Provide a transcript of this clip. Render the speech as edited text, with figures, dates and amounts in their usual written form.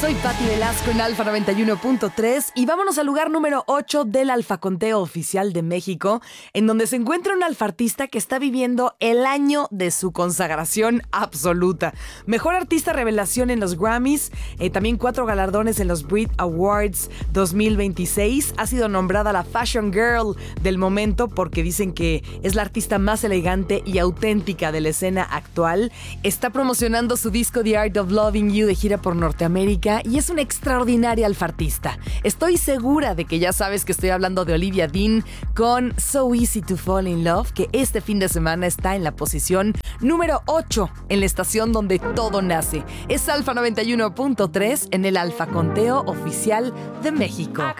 Soy Patti Velasco en Alfa 91.3 y vámonos al lugar número 8 del Alfaconteo Oficial de México, en donde se encuentra un alfartista que está viviendo el año de su consagración absoluta. Mejor artista revelación en los Grammys, también 4 galardones en los Brit Awards 2026. Ha sido nombrada la Fashion Girl del momento porque dicen que es la artista más elegante y auténtica de la escena actual. Está promocionando su disco The Art of Loving You de gira por Norteamérica y es una extraordinaria alfartista. Estoy segura de que ya sabes que estoy hablando de Olivia Dean con So Easy to Fall in Love, que este fin de semana está en la posición número 8 en la estación donde todo nace. Es Alfa 91.3 en el Alfaconteo Oficial de México.